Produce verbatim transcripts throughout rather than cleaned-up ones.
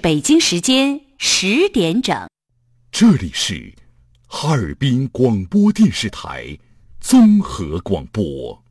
北京时间十点整。 这里是哈尔滨广播电视台综合广播。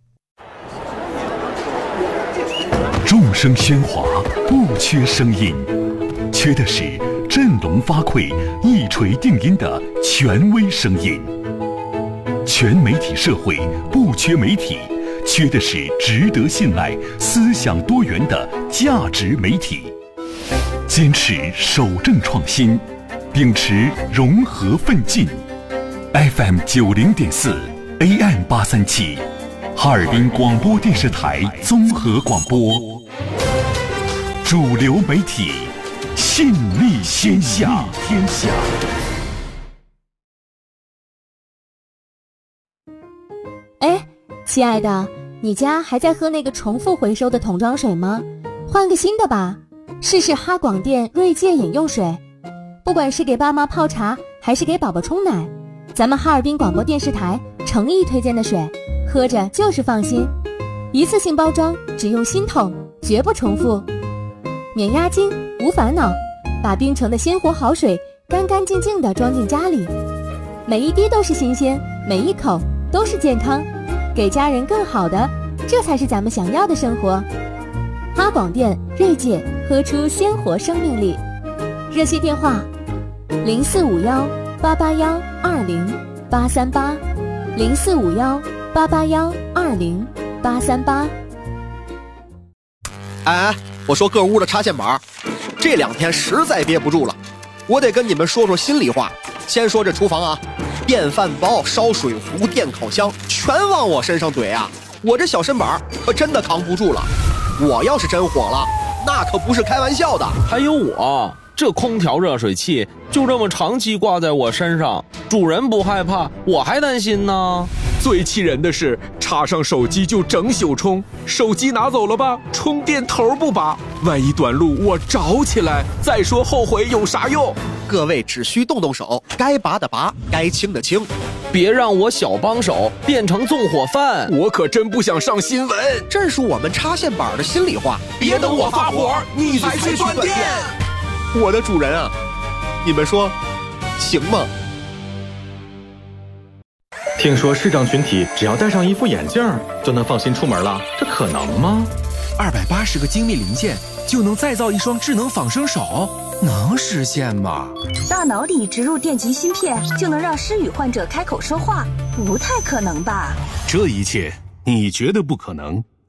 众声喧哗，不缺声音，缺的是振聋发聩、一锤定音的权威声音。全媒体社会不缺媒体，缺的是值得信赖、思想多元的价值媒体。坚持守正创新，秉持融合奋进。F M 九零点四 A M 八三七，哈尔滨广播电视台综合广播，主流媒体，信力天下天下。 哎，亲爱的，你家还在喝那个重复回收的桶装水吗？换个新的吧，试试哈广电锐界饮用水。不管是给爸妈泡茶，还是给宝宝冲奶，咱们哈尔滨广播电视台诚意推荐的水，喝着就是放心。一次性包装，只用新桶，绝不重复，免押金，无烦恼，把冰城的鲜活好水干干净净地装进家里，每一滴都是新鲜，每一口都是健康，给家人更好的，这才是咱们想要的生活。哈广电锐界，喝出鲜活生命力。热线电话零四五幺八八幺二零八三八，零四五幺八八幺二零八三八。 哎哎，我说各屋的插线板，这两天实在憋不住了，我得跟你们说说心里话。先说这厨房啊，电饭煲、烧水壶、电烤箱全往我身上怼啊，我这小身板可真的扛不住了。我要是真火了，那可不是开玩笑的。 还有我这空调热水器就这么长期挂在我身上，主人不害怕，我还担心呢。 最气人的是，插上手机就整宿充，手机拿走了吧，充电头不拔，万一短路我着起来，再说后悔有啥用？ 各位只需动动手，该拔的拔，该清的清， 别让我小帮手变成纵火犯， 我可真不想上新闻。 这是我们插线板的心里话， 别等我发火，你才去断电。 我的主人啊，你们说行吗？ 听说视障群体只要戴上一副眼镜就能放心出门了，这可能吗？ 二百八十个精密零件就能再造一双智能仿生手，能实现吗？ 大脑里植入电极芯片就能让失语患者开口说话，不太可能吧？ 这一切你觉得不可能，